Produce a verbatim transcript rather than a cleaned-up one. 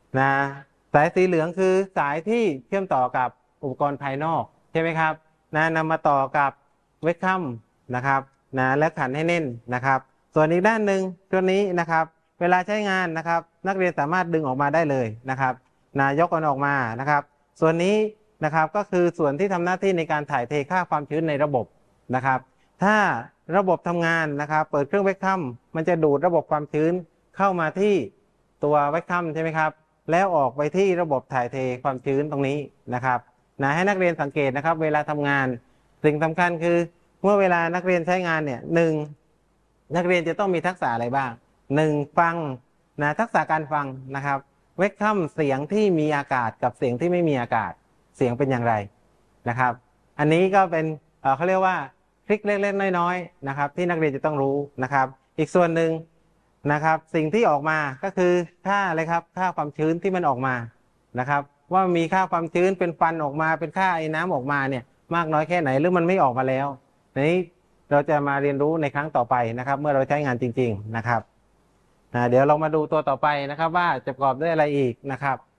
นะสายสีเหลืองคือสายที่เชื่อมต่อกับอุปกรณ์ภายนอกใช่ไหมครับนะนำมาต่อกับเวกคัมนะครับนะและขันให้แน่นนะครับส่วนอีกด้านหนึ่งตัวนี้นะครับเวลาใช้งานนะครับนักเรียนสามารถดึงออกมาได้เลยนะครับนะยกมันออกมานะครับส่วนนี้นะครับก็คือส่วนที่ทำหน้าที่ในการถ่ายเทค่าความชื้นในระบบนะครับถ้าระบบทำงานนะครับเปิดเครื่องเวกคัมมันจะดูดระบบความชื้นเข้ามาที่ตัวเวกคัมใช่ไหมครับแล้วออกไปที่ระบบถ่ายเทความชื้นตรงนี้นะครับนะให้นักเรียนสังเกตนะครับเวลาทำงานสิ่งสำคัญคือเมื่อเวลานักเรียนใช้งานเนี่ยหนึ่งนักเรียนจะต้องมีทักษะอะไรบ้างหนึ่งฟังนะทักษะการฟังนะครับเวกคัมเสียงที่มีอากาศกับเสียงที่ไม่มีอากาศเสียงเป็นอย่างไรนะครับอันนี้ก็เป็นเอ่อเขาเรียกว่าทริคเล็กๆน้อยๆนะครับที่นักเรียนจะต้องรู้นะครับอีกส่วนหนึ่งนะครับสิ่งที่ออกมาก็คือค่าอะไรครับค่าความชื้นที่มันออกมานะครับว่ามีค่าความชื้นเป็นฟันออกมาเป็นค่าไอ้น้ำออกมาเนี่ยมากน้อยแค่ไหนหรือมันไม่ออกมาแล้วนี้เราจะมาเรียนรู้ในครั้งต่อไปนะครับเมื่อเราใช้งานจริงๆนะครับเดี๋ยวเรามาดูตัวต่อไปนะครับว่าจะประกอบด้วยอะไรอีกนะครับ